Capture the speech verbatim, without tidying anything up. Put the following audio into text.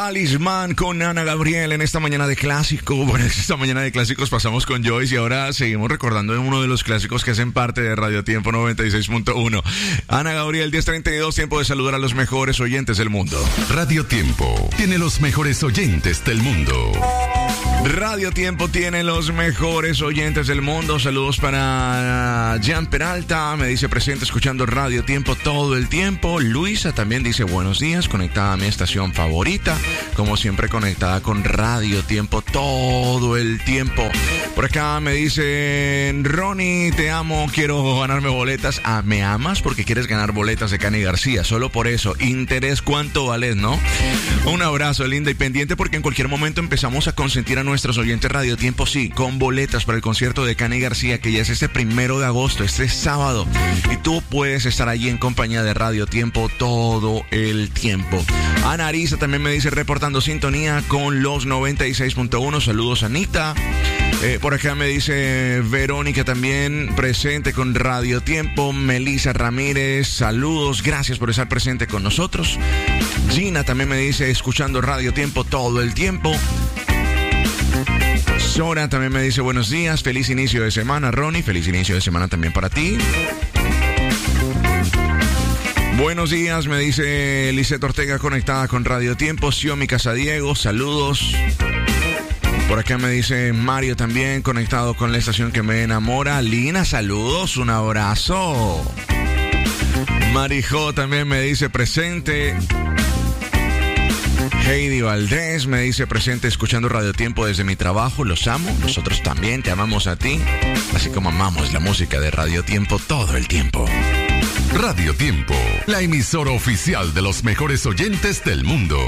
Talismán con Ana Gabriel en esta mañana de clásico. Bueno, esta mañana de clásicos pasamos con Joyce y ahora seguimos recordando uno de los clásicos que hacen parte de Radio Tiempo noventa y seis punto uno. Ana Gabriel, diez treinta y dos, tiempo de saludar a los mejores oyentes del mundo. Radio Tiempo tiene los mejores oyentes del mundo. Radio Tiempo tiene los mejores oyentes del mundo. Saludos para Jan Peralta, me dice presente escuchando Radio Tiempo todo el tiempo. Luisa también dice buenos días, conectada a mi estación favorita, como siempre conectada con Radio Tiempo todo el tiempo. Por acá me dicen, Ronnie, te amo, quiero ganarme boletas. Ah, ¿me amas? Porque quieres ganar boletas de Cani García, solo por eso. Interés, ¿cuánto vales, no? Un abrazo, linda, y pendiente porque en cualquier momento empezamos a consentir a nuestros oyentes Radio Tiempo, sí, con boletas para el concierto de Cani García, que ya es este primero de agosto, este sábado. Y tú puedes estar allí en compañía de Radio Tiempo todo el tiempo. Ana Arisa también me dice, reportando sintonía con los noventa y seis punto uno. Saludos, Anita. Eh, por acá me dice Verónica también presente con Radio Tiempo. Melissa Ramírez, saludos, gracias por estar presente con nosotros. Gina también me dice escuchando Radio Tiempo todo el tiempo. Sora también me dice buenos días, feliz inicio de semana, Ronnie, feliz inicio de semana también para ti. Buenos días, me dice Lisette Ortega conectada con Radio Tiempo. Xiomi Casadiego, saludos. Por acá me dice Mario también conectado con la estación que me enamora. Lina, saludos, un abrazo. Marijo también me dice presente. Heidi Valdés me dice presente escuchando Radio Tiempo desde mi trabajo. Los amo, nosotros también te amamos a ti, así como amamos la música de Radio Tiempo todo el tiempo. Radio Tiempo, la emisora oficial de los mejores oyentes del mundo.